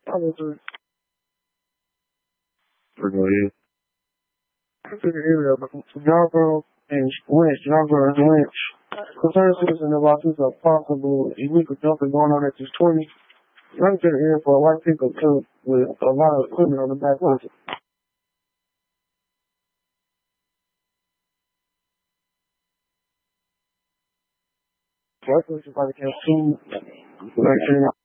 Obviously, We're going I took an area of Chicago and Lynch, Chicago and Lynch. Concerned citizen about this a possible illegal dumping going on at this 20. I took an area for a white pickup truck with a lot of equipment on the back of it. So I think somebody can sue.